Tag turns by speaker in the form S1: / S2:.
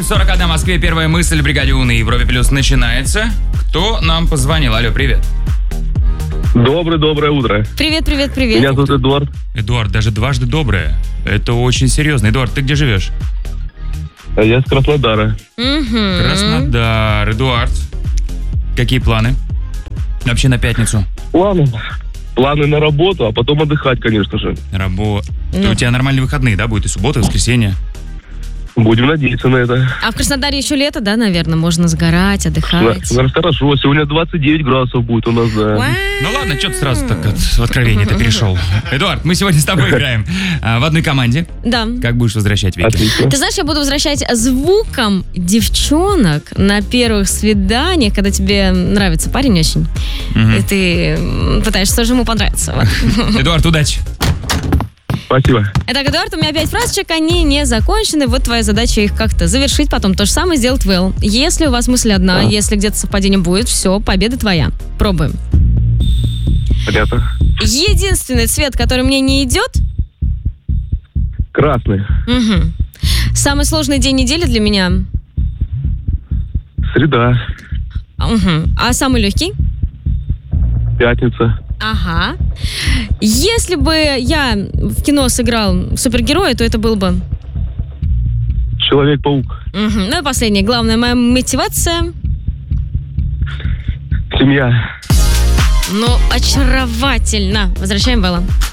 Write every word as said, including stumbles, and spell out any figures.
S1: сорок один в Москве. Первая мысль в бригаде У на Европе Плюс начинается. Кто нам позвонил? Алло, привет.
S2: Доброе-доброе утро.
S3: Привет, привет, привет.
S2: Меня зовут Эдуард.
S1: Эдуард, даже дважды доброе. Это очень серьезно. Эдуард, ты где живешь?
S2: Я с Краснодара.
S3: Угу.
S1: Краснодар. Эдуард, какие планы? Вообще на пятницу.
S2: Планы? Планы на работу, а потом отдыхать, конечно же.
S1: Работа.
S3: Ну.
S1: У тебя нормальные выходные, да, будет? И суббота, и воскресенье.
S2: Будем надеяться на это.
S3: А в Краснодаре еще лето, да, наверное, можно сгорать, отдыхать.
S2: Да, хорошо, сегодня двадцать девять градусов будет у нас, да.
S1: Ну ладно, что ты сразу так от, в откровение-то перешел? Эдуард, мы сегодня с тобой играем а, в одной команде.
S3: Да.
S1: Как будешь возвращать, Вики?
S2: Отлично.
S3: Ты знаешь, я буду возвращать звуком девчонок на первых свиданиях, когда тебе нравится парень очень,
S1: Мгм.
S3: и ты м, пытаешься тоже ему понравиться. Вот.
S1: Эдуард, удачи.
S2: Спасибо.
S3: Итак, Эдуард, у меня пять фразочек, они не закончены. Вот твоя задача их как-то завершить, потом то же самое сделать Вэл. Если у вас мысль одна,
S2: А.
S3: если где-то совпадение будет, все, победа твоя. Пробуем.
S2: Понятно.
S3: Единственный цвет, который мне не идет.
S2: Красный.
S3: Угу. Самый сложный день недели для меня.
S2: Среда.
S3: Угу. А самый легкий?
S2: Пятница.
S3: Ага. Если бы я в кино сыграл супергероя, то это был бы...
S2: Человек-паук.
S3: Угу. Ну и последнее. Главная моя мотивация.
S2: Семья.
S3: Ну, очаровательно. Возвращаем Белла.